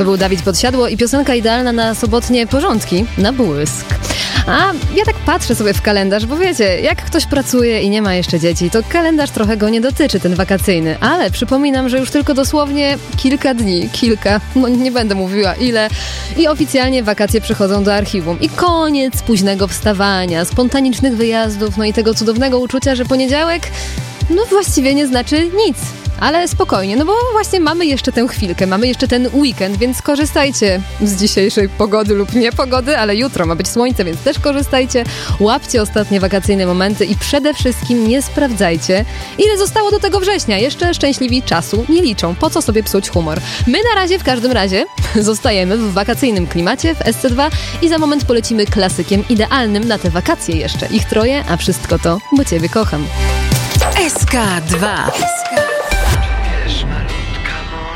To był Dawid Podsiadło i piosenka idealna na sobotnie porządki na błysk. A ja tak patrzę sobie w kalendarz, bo wiecie, jak ktoś pracuje i nie ma jeszcze dzieci, to kalendarz trochę go nie dotyczy, ten wakacyjny. Ale przypominam, że już tylko dosłownie kilka dni, no nie będę mówiła ile, i oficjalnie wakacje przychodzą do archiwum. I koniec późnego wstawania, spontanicznych wyjazdów, no i tego cudownego uczucia, że poniedziałek, no właściwie nie znaczy nic. Ale spokojnie, no bo właśnie mamy jeszcze tę chwilkę, mamy jeszcze ten weekend, więc korzystajcie z dzisiejszej pogody lub niepogody, ale jutro ma być słońce, więc też korzystajcie, łapcie ostatnie wakacyjne momenty i przede wszystkim nie sprawdzajcie, ile zostało do tego września. Jeszcze szczęśliwi czasu nie liczą, po co sobie psuć humor. My na razie w każdym razie zostajemy w wakacyjnym klimacie w SC2 i za moment polecimy klasykiem idealnym na te wakacje jeszcze. Ich troje, a wszystko to, bo Ciebie kocham. SK2.